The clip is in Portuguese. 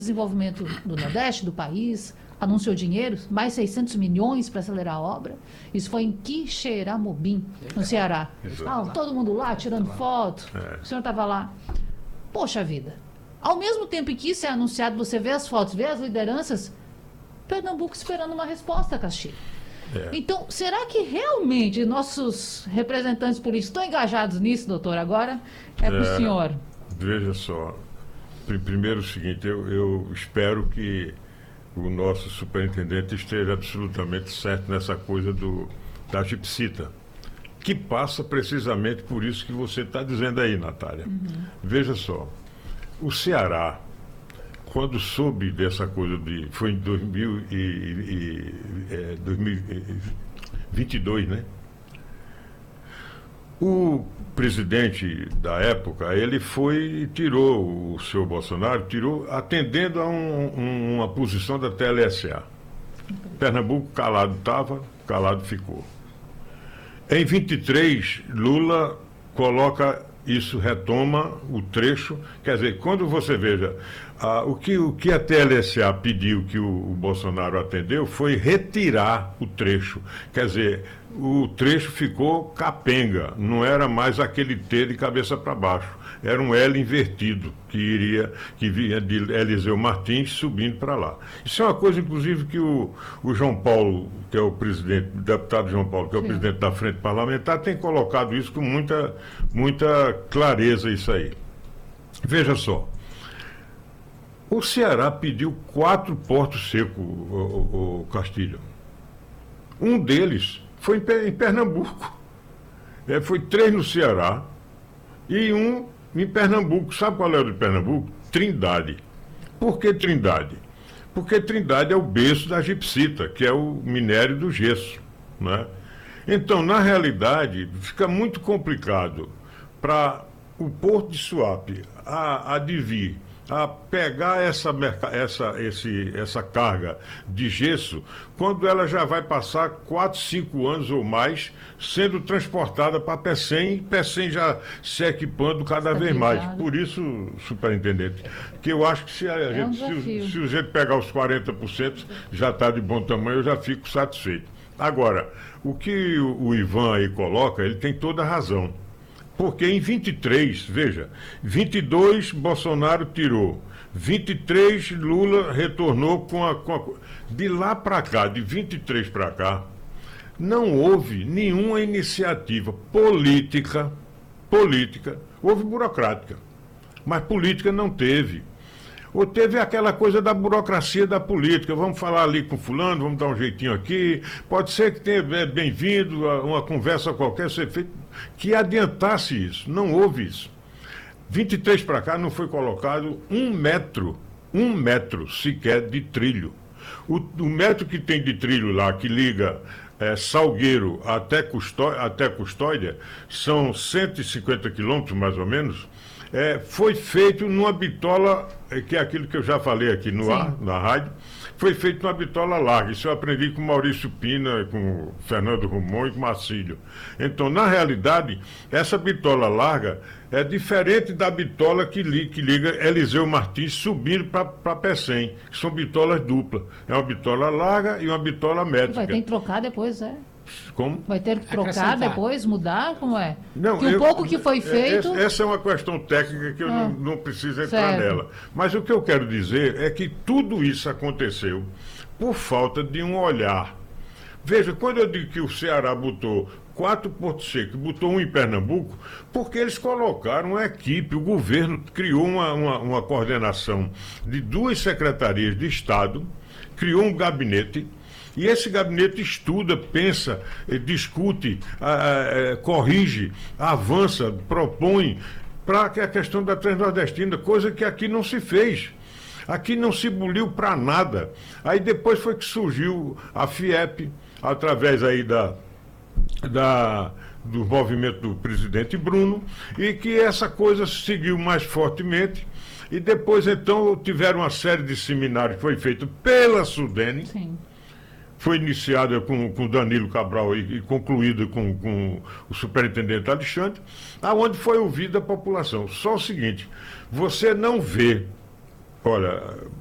Desenvolvimento do Nordeste, do país, anunciou dinheiro, mais 600 milhões para acelerar a obra. Isso foi em Quixeramobim, no Ceará. Todo mundo lá tirando foto, o senhor estava lá. Poxa vida, ao mesmo tempo em que isso é anunciado, você vê as fotos, vê as lideranças, Pernambuco esperando uma resposta, Castilho. Então, será que realmente nossos representantes políticos estão engajados nisso, doutor? Agora é para o senhor. Veja só. Primeiro o seguinte, eu espero que o nosso superintendente esteja absolutamente certo nessa coisa da gipsita, que passa precisamente por isso que você está dizendo aí, Natália. Veja só, o Ceará, quando soube dessa coisa foi em 2022, né? O presidente da época, ele foi e tirou o senhor Bolsonaro, atendendo a uma posição da TLSA. Pernambuco calado estava, calado ficou. Em 23, Lula coloca isso, retoma o trecho, quer dizer, quando você veja, o que a TLSA pediu que o Bolsonaro atendeu foi retirar o trecho, quer dizer, o trecho ficou capenga, não era mais aquele T de cabeça para baixo, era um L invertido, que vinha de Eliseu Martins subindo para lá. Isso é uma coisa, inclusive, que o João Paulo, que é o presidente, o deputado João Paulo, que é o presidente da Frente Parlamentar, tem colocado isso com muita clareza, isso aí. Veja só, o Ceará pediu 4 portos secos, o Castilho. Um deles foi em Pernambuco. Foi 3 no Ceará e um em Pernambuco. Sabe qual era o de Pernambuco? Trindade. Por que Trindade? Porque Trindade é o berço da gipsita, que é o minério do gesso, né? Então, na realidade, fica muito complicado para o Porto de Suape advir a pegar essa carga de gesso, quando ela já vai passar 4, 5 anos ou mais sendo transportada para Pecém, e Pecém já se equipando cada vez mais. Por isso, superintendente, que eu acho que se a gente pegar os 40%, já está de bom tamanho, eu já fico satisfeito. Agora, o que o Ivan aí coloca, ele tem toda a razão. Porque em 23, veja, 22 Bolsonaro tirou, 23 Lula retornou de lá para cá, de 23 para cá, não houve nenhuma iniciativa política, houve burocrática, mas política não teve. Ou teve aquela coisa da burocracia da política, vamos falar ali com fulano, vamos dar um jeitinho aqui, pode ser que tenha bem-vindo a uma conversa qualquer ser feita, que adiantasse isso, não houve isso. 23 para cá não foi colocado um metro sequer de trilho. O metro que tem de trilho lá, que liga Salgueiro até Custódia, são 150 quilômetros mais ou menos. Foi feito numa bitola, que é aquilo que eu já falei aqui no ar, na rádio, foi feito numa bitola larga. Isso eu aprendi com Maurício Pina, com Fernando Romão e com Marcílio. Então, na realidade, essa bitola larga é diferente da bitola que liga Eliseu Martins subindo para Pecém, que são bitolas duplas. É uma bitola larga e uma bitola métrica. Vai ter que trocar depois, Como? Vai ter que trocar depois, mudar? Como é? Não, que pouco que foi feito... Essa é uma questão técnica que eu não preciso entrar nela. Mas o que eu quero dizer é que tudo isso aconteceu por falta de um olhar. Veja, quando eu digo que o Ceará botou 4 portos secos, botou um em Pernambuco, porque eles colocaram uma equipe, o governo criou uma coordenação de 2 secretarias de Estado, criou um gabinete. E esse gabinete estuda, pensa, discute, corrige, avança, propõe para a questão da Transnordestina, coisa que aqui não se fez. Aqui não se buliu para nada. Aí depois foi que surgiu a FIEP, através aí do movimento do presidente Bruno, e que essa coisa seguiu mais fortemente. E depois, então, tiveram uma série de seminários que foi feito pela Sudene. Sim. Foi iniciada com Danilo Cabral e concluída com o superintendente Alexandre, aonde foi ouvida a população. Só o seguinte, você não vê, olha,